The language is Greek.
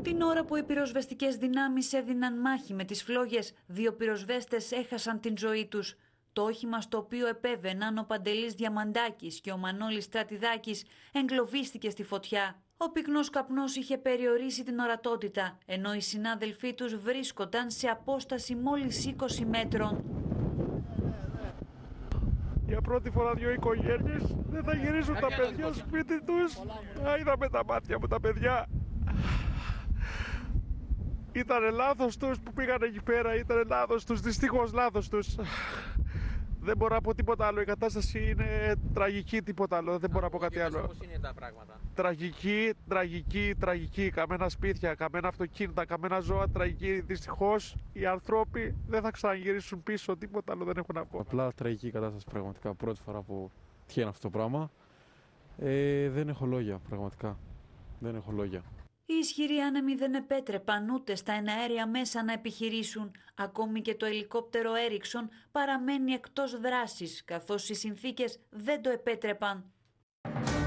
Την ώρα που οι πυροσβεστικές δυνάμεις έδιναν μάχη με τις φλόγες, 2 πυροσβέστες έχασαν την ζωή τους. Το όχημα στο οποίο επέβαιναν ο Παντελής Διαμαντάκης και ο Μανώλης Στρατιδάκης εγκλωβίστηκε στη φωτιά. Ο πυκνός καπνός είχε περιορίσει την ορατότητα, ενώ οι συνάδελφοί τους βρίσκονταν σε απόσταση μόλις 20 μέτρων. Για πρώτη φορά 2 οικογένειες δεν θα γυρίσουν τα παιδιά σπίτι τους. Είδαμε τα μάτια μου τα παιδιά. Ήτανε λάθος τους που πήγαν εκεί πέρα, ήτανε λάθος τους, δυστυχώς λάθος τους. Δεν μπορώ να πω τίποτα άλλο, η κατάσταση είναι τραγική, τίποτα άλλο, δεν μπορώ να πω κάτι άλλο. Πώς είναι τα πράγματα? Τραγική, καμένα σπίτια, καμένα αυτοκίνητα, καμένα ζώα, τραγική. Δυστυχώς οι άνθρωποι δεν θα ξαναγυρίσουν πίσω, τίποτα άλλο δεν έχω να πω. Απλά τραγική κατάσταση πραγματικά, πρώτη φορά που τυχαίνει αυτό το πράγμα. Δεν έχω λόγια, πραγματικά, δεν έχω λόγια. Οι ισχυροί άνεμοι δεν επέτρεπαν ούτε στα εναέρια μέσα να επιχειρήσουν. Ακόμη και το ελικόπτερο Έριξον παραμένει εκτός δράσης, καθώς οι συνθήκες δεν το επέτρεπαν.